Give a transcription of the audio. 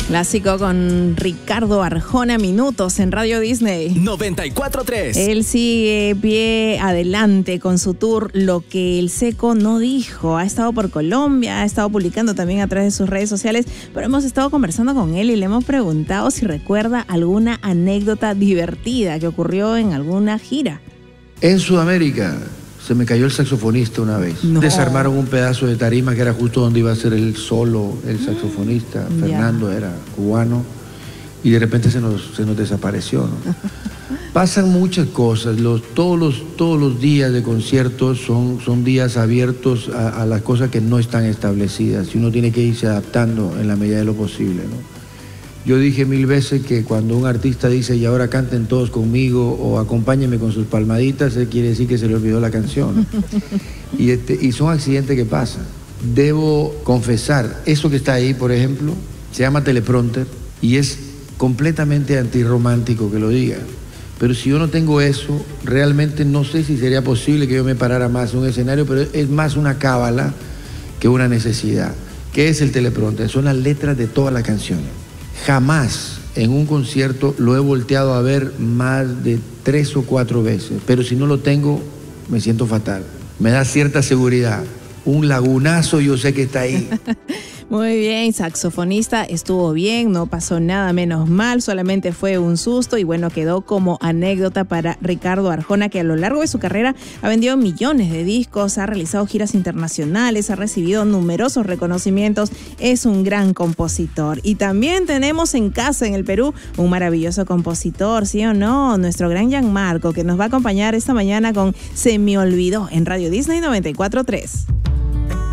Clásico con Ricardo Arjona, Minutos en Radio Disney 94.3. Él sigue pie adelante con su tour Lo que el Seco no dijo. Ha estado por Colombia, ha estado publicando también a través de sus redes sociales, pero hemos estado conversando con él y le hemos preguntado si recuerda alguna anécdota divertida que ocurrió en alguna gira. En Sudamérica se me cayó el saxofonista una vez. No. Desarmaron un pedazo de tarima que era justo donde iba a ser el solo, el saxofonista. Fernando era cubano y de repente se nos desapareció, ¿no? Pasan muchas cosas. Todos los días de conciertos son días abiertos a las cosas que no están establecidas y uno tiene que irse adaptando en la medida de lo posible, ¿no? Yo dije 1000 veces que cuando un artista dice y ahora canten todos conmigo o acompáñenme con sus palmaditas, él quiere decir que se le olvidó la canción. Y son accidentes que pasan. Debo confesar, eso que está ahí, por ejemplo, se llama teleprompter y es completamente antirromántico que lo diga. Pero si yo no tengo eso, realmente no sé si sería posible que yo me parara más en un escenario, pero es más una cábala que una necesidad. ¿Qué es el teleprompter? Son las letras de todas las canciones. Jamás en un concierto lo he volteado a ver más de 3 o 4 veces, pero si no lo tengo, me siento fatal. Me da cierta seguridad. Un lagunazo yo sé que está ahí. Muy bien, saxofonista, estuvo bien, no pasó nada menos mal, solamente fue un susto y bueno, quedó como anécdota para Ricardo Arjona, que a lo largo de su carrera ha vendido millones de discos, ha realizado giras internacionales, ha recibido numerosos reconocimientos, es un gran compositor. Y también tenemos en casa, en el Perú, un maravilloso compositor, ¿sí o no? Nuestro gran Gianmarco, que nos va a acompañar esta mañana con Se me olvidó en Radio Disney 94.3.